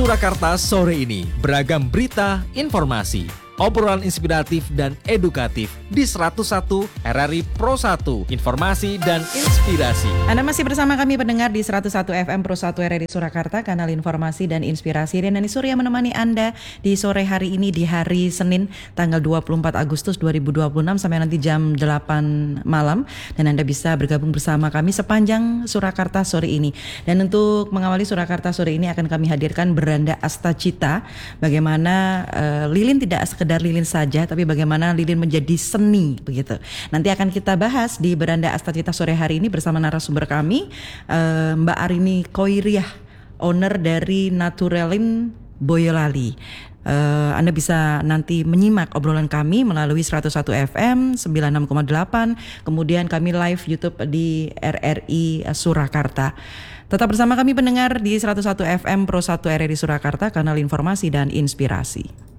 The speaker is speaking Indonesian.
Surakarta sore ini beragam berita, informasi, obrolan inspiratif dan edukatif di 101 RRI Pro 1, informasi dan inspirasi. Anda masih bersama kami pendengar di 101 FM Pro 1 RRI Surakarta, kanal informasi dan inspirasi. Rian Surya menemani Anda di sore hari ini di hari Senin tanggal 24 Agustus 2026 sampai nanti jam 8 malam. Dan Anda bisa bergabung bersama kami sepanjang Surakarta sore ini. Dan untuk mengawali Surakarta sore ini akan kami hadirkan Beranda Astacita. Bagaimana lilin tidak sekedar lilin saja, tapi bagaimana lilin menjadi seni begitu. Nanti akan kita bahas di Beranda Astacita sore hari ini bersama narasumber kami, Mbak Arini Koiriah, owner dari Naturelin Boyolali. Anda bisa nanti menyimak obrolan kami melalui 101 FM 96,8, kemudian kami live YouTube di RRI Surakarta. Tetap bersama kami pendengar di 101 FM Pro 1 RRI Surakarta, kanal informasi dan inspirasi.